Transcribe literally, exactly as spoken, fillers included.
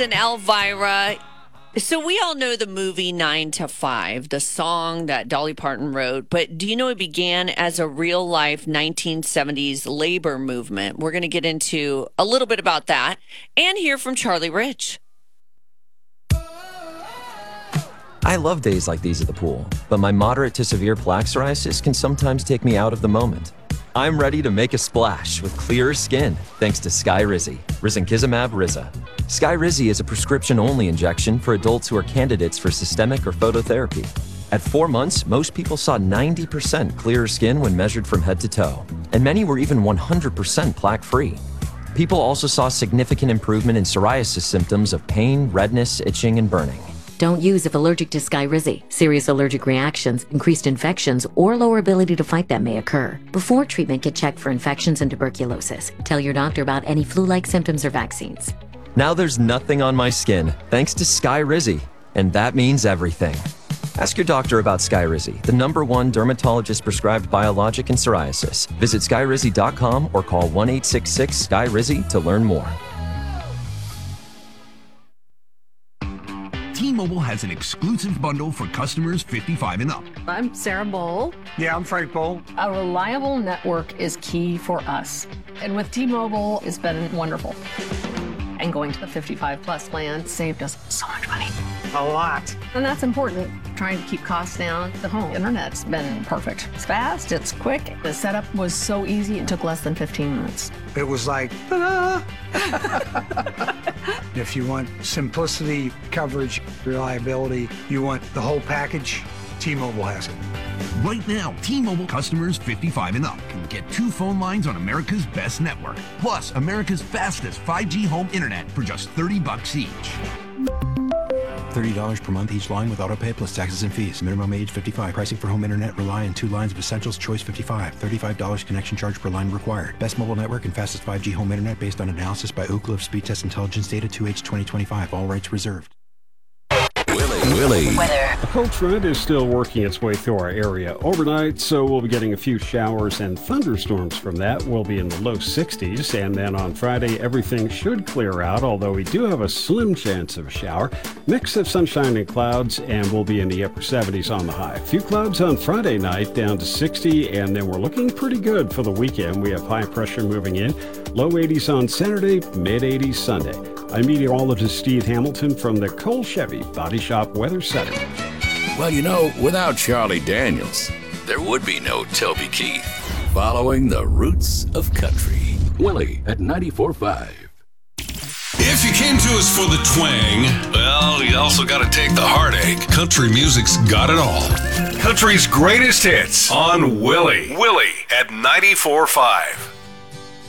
And Elvira. So we all know the movie Nine to Five, the song that Dolly Parton wrote, but do you know it began as a real-life nineteen seventies labor movement? We're going to get into a little bit about that and hear from Charlie Rich. I love days like these at the pool, but my moderate to severe plaque psoriasis can sometimes take me out of the moment. I'm ready to make a splash with clearer skin thanks to Skyrizi, risankizumab Riza. Skyrizi is a prescription-only injection for adults who are candidates for systemic or phototherapy. At four months, most people saw ninety percent clearer skin when measured from head to toe, and many were even one hundred percent plaque-free. People also saw significant improvement in psoriasis symptoms of pain, redness, itching, and burning. Don't use if allergic to Skyrizi. Serious allergic reactions, increased infections, or lower ability to fight them may occur. Before treatment, get checked for infections and tuberculosis. Tell your doctor about any flu-like symptoms or vaccines. Now there's nothing on my skin, thanks to Skyrizi, and that means everything. Ask your doctor about Skyrizi, the number one dermatologist-prescribed biologic in psoriasis. Visit skyrizi dot com or call one eight six six Sky Rizi to learn more. T-Mobile has an exclusive bundle for customers fifty-five and up. I'm Sarah Bowl. Yeah, I'm Frank Bowl. A reliable network is key for us. And with T-Mobile, it's been wonderful. And going to the fifty-five plus plan saved us so much money. A lot. And that's important. Trying to keep costs down. The home internet's been perfect. It's fast, it's quick. The setup was so easy, it took less than fifteen minutes. It was like, ta-da! If you want simplicity, coverage, reliability, you want the whole package, T-Mobile has it. Right now, T-Mobile customers fifty-five and up can get two phone lines on America's best network, plus America's fastest five G home internet for just thirty bucks each. thirty dollars per month each line with autopay plus taxes and fees. Minimum age fifty-five. Pricing for home internet rely on two lines of Essentials Choice fifty-five. thirty-five dollars connection charge per line required. Best mobile network and fastest five G home internet based on analysis by Ookla of Speed Test Intelligence data two H twenty twenty-five. All rights reserved. Willie. Willie. Weather. A cold front is still working its way through our area overnight, so we'll be getting a few showers and thunderstorms from that. We'll be in the low sixties, and then on Friday, everything should clear out, although we do have a slim chance of a shower. Mix of sunshine and clouds, and we'll be in the upper seventies on the high. A few clouds on Friday night, down to sixty, and then we're looking pretty good for the weekend. We have high pressure moving in. Low eighties on Saturday, mid eighties Sunday. I'm meteorologist Steve Hamilton from the Cole Chevy Body Shop Weather Center. Well, you know, without Charlie Daniels, there would be no Toby Keith. Following the roots of country. Willie at ninety-four point five. If you came to us for the twang, well, you also got to take the heartache. Country music's got it all. Country's greatest hits on Willie. Willie at ninety-four point five.